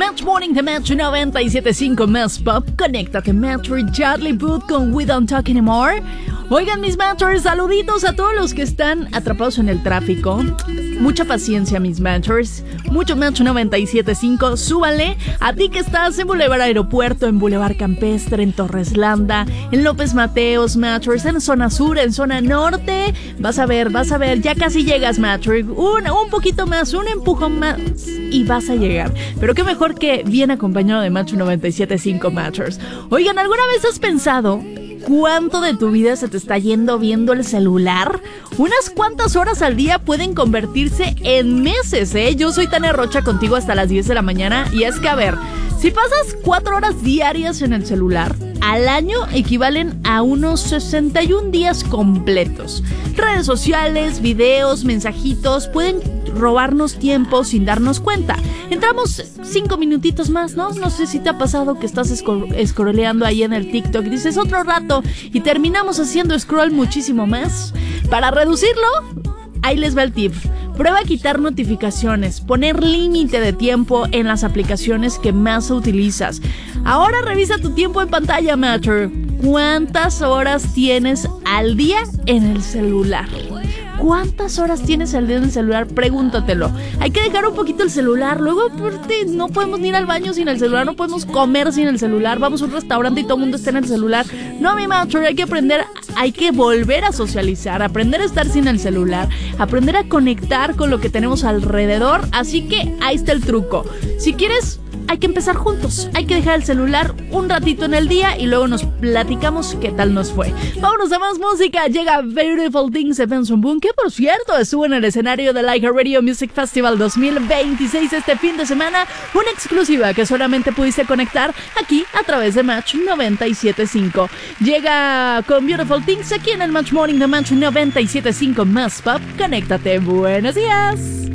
Match Morning de Match 97.5 Más Pop. Conéctate, Matcher, Charlie Puth con We Don't Talk Anymore. Oigan, mis Matchers, saluditos a todos los que están atrapados en el tráfico. Mucha paciencia, mis Matchers. Mucho Match 97.5. Súbale. A ti que estás en Boulevard Aeropuerto, en Boulevard Campestre, en Torres Landa, en López Mateos, Matchers, en zona sur, en zona norte. Vas a ver, ya casi llegas, Matcher. Un poquito más, un empujón más y vas a llegar. Pero qué mejor que bien acompañado de Match 97.5 Matchers. Oigan, ¿alguna vez has pensado cuánto de tu vida se te está yendo viendo el celular? Unas cuantas horas al día pueden convertirse en meses, ¿eh? Yo soy Tania Rocha, contigo hasta las 10 de la mañana. Y es que, a ver, si pasas 4 horas diarias en el celular, al año equivalen a unos 61 días completos. Redes sociales, videos, mensajitos pueden robarnos tiempo sin darnos cuenta. Entramos 5 minutitos más, ¿no? No sé si te ha pasado que estás scrolleando ahí en el TikTok y dices otro rato y terminamos haciendo scroll muchísimo más. Para reducirlo, ahí les va el tip. Prueba a quitar notificaciones, poner límite de tiempo en las aplicaciones que más utilizas. Ahora revisa tu tiempo en pantalla, Matcher. ¿Cuántas horas tienes al día en el celular? ¿Cuántas horas tienes al día en el celular? Pregúntatelo. Hay que dejar un poquito el celular. Luego no podemos ni ir al baño sin el celular. No podemos comer sin el celular. Vamos a un restaurante y todo el mundo está en el celular. No, mi Matcher, hay que aprender. Hay que volver a socializar. Aprender a estar sin el celular. Aprender a conectar con lo que tenemos alrededor. Así que ahí está el truco. Si quieres, hay que empezar juntos. Hay que dejar el celular un ratito en el día y luego nos platicamos qué tal nos fue. Vámonos a más música. Llega Beautiful Things de Benson Boone, que por cierto estuvo en el escenario de iHeartRadio Music Festival 2026 este fin de semana. Una exclusiva que solamente pudiste conectar aquí a través de Match 97.5. Llega con Beautiful Things aquí en el Match Morning de Match 97.5 Más Pop. Conéctate. Buenos días.